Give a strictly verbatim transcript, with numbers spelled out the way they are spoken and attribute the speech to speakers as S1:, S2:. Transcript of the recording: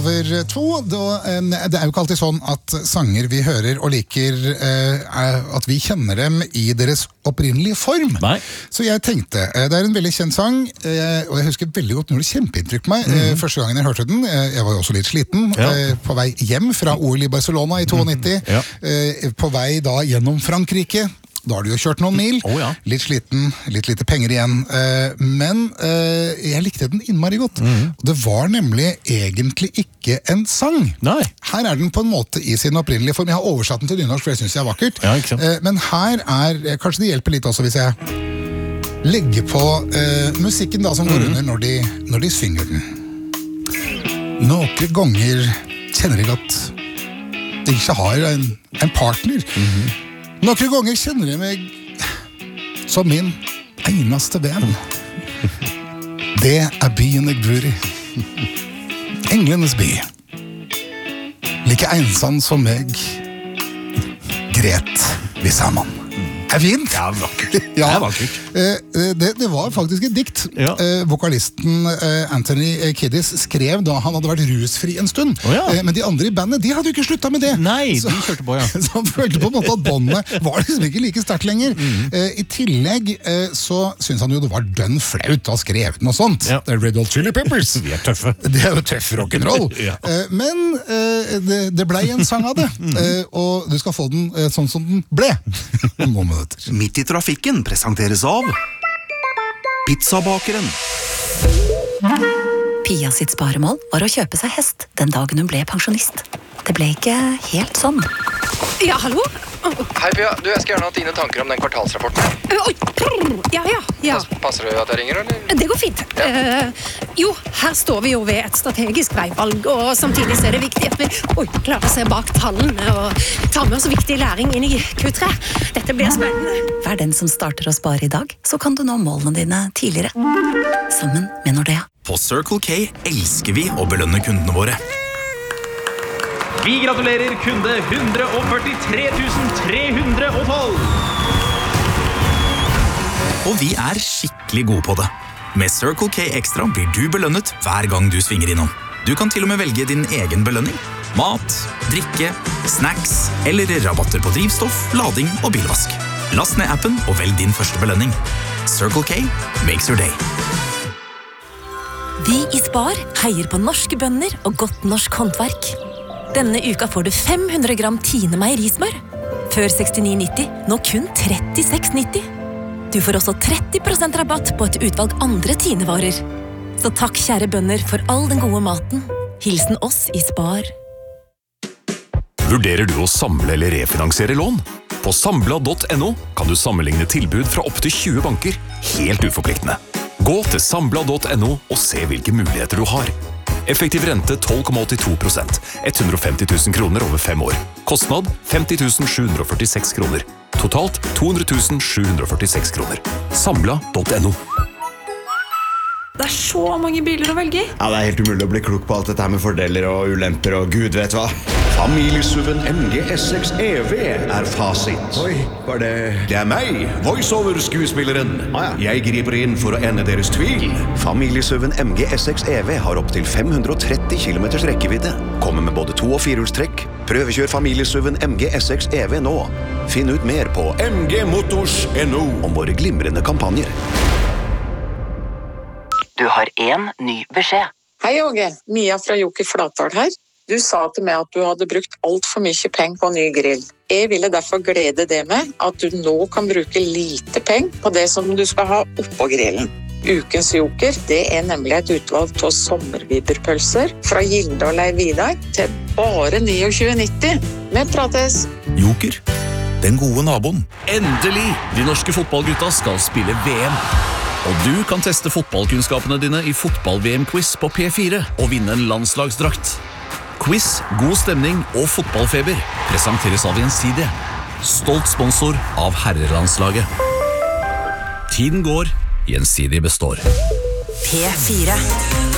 S1: over to. Da, um, det er jo ikke alltid sånn at sanger vi hører og liker, uh, at vi kjenner dem i deres opprinnelige form.
S2: Nei.
S1: Så jeg tenkte, uh, det er en veldig kjent sang, uh, og jeg husker veldig godt når det kjempeinntrykk på meg. Mm. Uh, første gangen jeg hørte den, uh, jeg var jo også litt sliten, ja. uh, på vei hjem fra O L i Barcelona i nittito, mm. ja. uh, på vei da gjennom Frankrike. Da har du jo kjørt noen mil,
S2: oh, ja.
S1: litt sliten, litt lite penger igjen, uh, men uh, jeg likte den innmari godt. Mm. Det var nemlig egentlig ikke en sang.
S2: Nei.
S1: Her er den på en måte i sin opprinnelige form. Jeg har oversatt den til nynorsk, for jeg synes det er vakkert.
S2: Ja, ikke sant?
S1: Uh, men her er, kanskje det hjelper litt også hvis jeg legger på uh, musikken da, som går mm. under når de, når de synger den. Noen ganger kjenner jeg at de ikke har en, en partner. Mm. Noen ganger kjenner jeg meg som min eneste venn. Det er byen jeg bor i. Englenes by. Like ensom som meg. Gret vi sammen. Er fint?
S2: Ja, vakkert.
S1: Ja.
S2: Det er vakkert.
S1: Eh, det, det var faktisk et dikt.
S2: Ja.
S1: Eh, vokalisten eh, Anthony Kiddis skrev da han hadde vært rusfri en stund.
S2: Oh, ja.
S1: eh, men de andre i bandet, de hadde jo ikke sluttet med det.
S2: Nei,
S1: så,
S2: de kjørte på, ja.
S1: Så han følte på en måte at båndet var liksom ikke like sterkt lenger. Mm. Eh, I tillegg eh, så synes han jo det var dønn flaut å ha skrevet noe sånt.
S2: Ja.
S1: Det er Red Hot Chili Peppers.
S2: Vi er tøffe.
S1: Det er jo tøff rock'n'roll.
S2: Ja.
S1: eh, men eh, det, det ble en sang av det. Mm. Eh, og du skal få den eh, sånn som den ble. Noen minutter.
S3: Midt i trafikken presenteres av Pizzabakeren.
S4: Pia sitt sparemål var å kjøpe seg hest den dagen hun ble pensjonist. Det ble ikke helt sånn.
S5: Ja, hallo?
S6: Hei Pia, du, jeg skal gjøre noen dine tanker om den kvartalsrapporten.
S5: Oi, ja, ja, ja.
S6: Passer det at jeg ringer, eller?
S5: Det går fint.
S6: Ja.
S5: Uh, jo, her står vi jo ved et strategisk veivalg, og samtidig så er det viktig at vi oi, klarer å se bak tallene og ta med oss viktig læring inn i Q tre. Dette blir spennende.
S4: Vær den som starter å spare i dag, så kan du nå målene dine tidligere. Sammen med Nordea.
S3: På Circle K elsker vi å belønne kundene våre.
S7: Vi gratulerer kunde one hundred forty-three thousand three hundred twelve.
S3: Og vi er skikkelig gode på det. Med Circle K Extra blir du belønnet hver gang du svinger innom. Du kan til og med velge din egen belønning. Mat, drikke, snacks eller rabatter på drivstoff, lading og bilvask. Last ned appen og velg din første belønning. Circle K makes your day.
S8: Vi i Spar heier på norske bønder og godt norsk håndverk. Denne uka får du fem hundre gram Tine meierismør. Før sekstini nitti, nå kun trettiseks nitti. Du får også tretti prosent rabatt på et utvalg andre Tine-varer. Så takk kjære bønder for all den gode maten. Hilsen oss i Spar.
S9: Vurderer du å samle eller refinansiere lån? På sambla punktum no kan du sammenligne tilbud fra opp til tjue banker, helt uforpliktende. Gå til sambla punktum no og se hvilke muligheter du har. Effektiv rente tolv komma åttito prosent, one hundred fifty thousand kroner over fem år. Kostnad femti tusen sju hundre førtiseks kroner. Totalt to hundre tusen sju hundre førtiseks kroner. Sambla punktum no.
S10: Det er så mange biler å velge i.
S11: Ja, det er helt umulig å bli klok på alt dette her med fordeler og ulemper og gud vet hva.
S12: Familiesuven M G S X E V er fasit.
S11: Oi, var det...
S12: Det er meg, voiceover-skuespilleren.
S11: Ah, ja.
S12: Jeg griper inn for å ende deres tvil.
S13: Familiesuven M G S X E V har opp til fem hundre tretti kilometers rekkevidde. Kommer med både to- og firehjulstrekk. Prøvekjør familiesuven M G S X E V nå. Finn ut mer på
S12: m g motors punktum no
S13: om våre glimrende kampanjer.
S14: Du har en ny beskjed.
S15: Hei, Åge. Mia fra Joker Flatdal her. Du sa til meg at du hadde brukt alt for mye penger på en ny grill. Jeg ville derfor glede deg med at du nå kan bruke lite penger på det som du skal ha oppå grillen. Ukens Joker, det er nemlig et utvalg av sommerviberpølser fra Gilde og Leiv Vidar til bare tjueni nitti. Vi prates!
S3: Joker, den gode naboen.
S2: Endelig! De norske fotballgutta skal spille V M. Og du kan teste fotballkunnskapene dine i fotball-V M-quiz på P fire og vinne en landslagsdrakt. Quiz, god stemning og fotballfeber presenteres av Gjensidige. Stolt sponsor av herrelandslaget. Tiden går, Gjensidige består.
S8: P fire.